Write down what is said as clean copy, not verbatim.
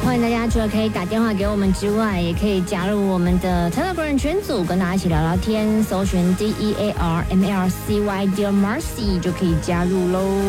欢迎大家除了可以打电话给我们之外，也可以加入我们的 Telegram 群组，跟大家一起聊聊天，搜寻 DEARMARCY Dear Marcy 就可以加入喽。